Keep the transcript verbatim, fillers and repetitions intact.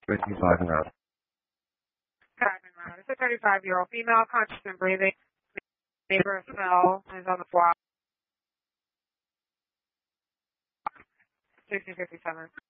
twenty-five and up. Driving around. It's a thirty-five-year-old female, conscious and breathing. Neighbor smell is on the block. sixteen fifty-seven.